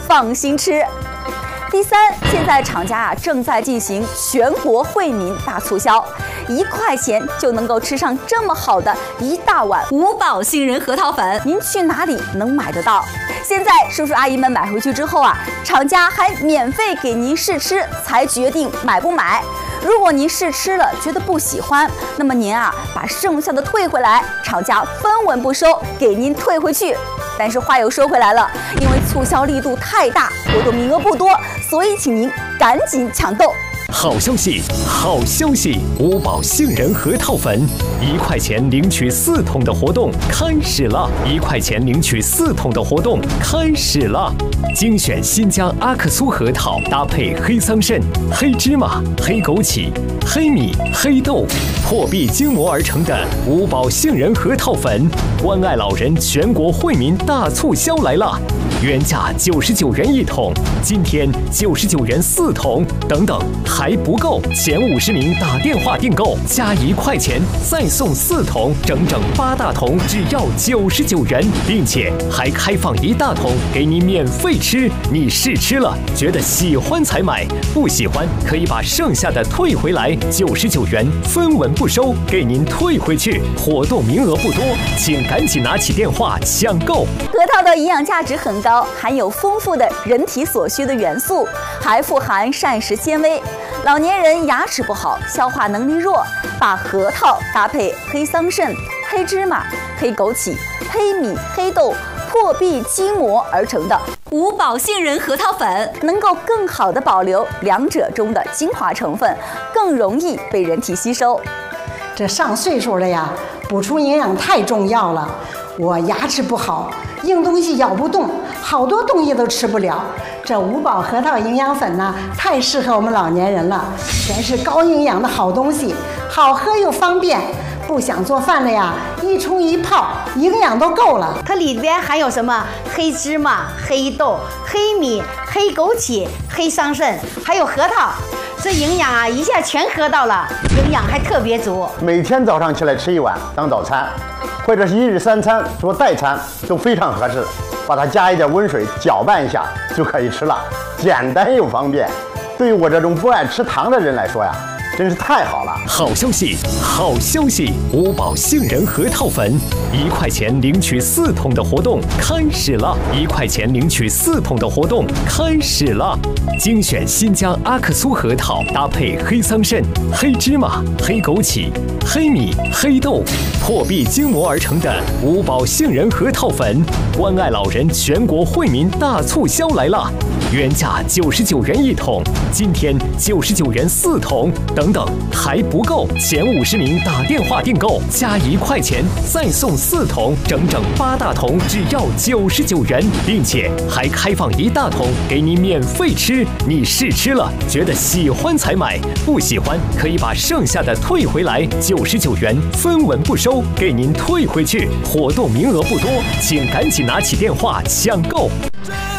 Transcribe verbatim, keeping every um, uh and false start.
放心吃。第三，现在厂家啊正在进行全国惠民大促销，一块钱就能够吃上这么好的一大碗五宝杏仁核桃粉，您去哪里能买得到？现在叔叔阿姨们买回去之后啊，厂家还免费给您试吃，才决定买不买。如果您试吃了觉得不喜欢，那么您啊把剩下的退回来，厂家分文不收，给您退回去。但是话又说回来了，因为促销力度太大，活动名额不多，所以请您赶紧抢购。 好消息，好消息！五宝杏仁核桃粉，一块钱领取四桶的活动开始了！一块钱领取四桶的活动开始了！精选新疆阿克苏核桃，搭配黑桑葚、黑芝麻、黑枸杞、黑米、黑豆，破壁精磨而成的五宝杏仁核桃粉，关爱老人全国惠民大促销来了！原价九十九元一桶，今天九十九元四桶，等等还不够，前五十名打电话订购加一块钱再送四桶，整整八大桶，只要九十九元，并且还开放一大桶给你免费吃。你试吃了，觉得喜欢才买，不喜欢可以把剩下的退回来，九十九元分文不收，给您退回去。活动名额不多，请赶紧拿起电话抢购。 核桃的营养价值很高，含有丰富的人体所需的元素，还富含膳食纤维。老年人牙齿不好，消化能力弱，把核桃搭配黑桑葚、黑芝麻、黑枸杞、黑米、黑豆破壁精磨而成的五宝杏仁核桃粉，能够更好的保留两者中的精华成分，更容易被人体吸收。 这上岁数了呀，补充营养太重要了。我牙齿不好，硬东西咬不动，好多东西都吃不了。这五宝核桃营养粉呢，太适合我们老年人了，全是高营养的好东西，好喝又方便。不想做饭了呀，一冲一泡，营养都够了。 它里边含有什么？黑芝麻、黑豆、黑米、黑枸杞、黑桑葚，还有核桃。这营养啊，一下全喝到了，营养还特别足。 每天早上起来吃一碗当早餐，或者是一日三餐做代餐，都非常合适。把它加一点温水搅拌一下就可以吃了，简单又方便。对于我这种不爱吃糖的人来说呀，真是太好了！ 好消息，好消息！五宝杏仁核桃粉，一块钱领取四桶的活动开始了！一块钱领取四桶的活动开始了！精选新疆阿克苏核桃，搭配黑桑葚、黑芝麻、黑枸杞、黑米、黑豆，破壁精磨而成的五宝杏仁核桃粉，关爱老人全国惠民大促销来了！原价九十九元一桶，今天九十九元四桶，等等还不够，前五十名打电话订购加一块钱再送四桶，整整八大桶，只要九十九元，并且还开放一大桶给你免费吃。你试吃了，觉得喜欢才买，不喜欢可以把剩下的退回来，九十九元分文不收，给您退回去。活动名额不多，请赶紧拿起电话抢购。